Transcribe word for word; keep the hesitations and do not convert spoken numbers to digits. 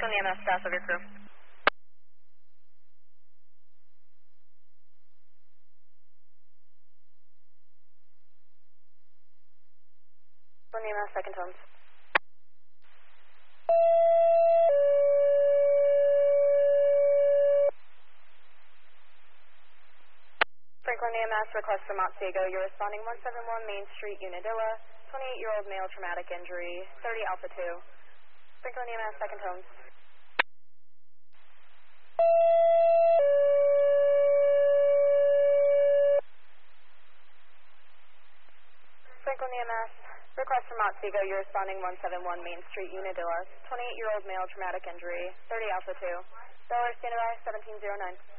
Franklin E M S, staff of your crew. Franklin E M S, second homes. Franklin E M S, request from Otsego. You're responding one seven one Main Street, Unadilla. twenty-eight-year-old male, traumatic injury, thirty Alpha two. Franklin E M S, second homes. Franklin E M S, request from Otsego. You're responding one seven one Main Street, Unadilla. twenty-eight-year-old male, traumatic injury, thirty Alpha two. Dollar standby, seventeen oh nine.